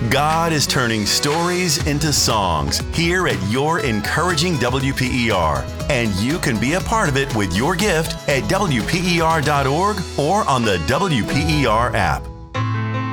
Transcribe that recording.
God is turning stories into songs here at your encouraging WPER. And you can be a part of it with your gift at WPER.org or on the WPER app.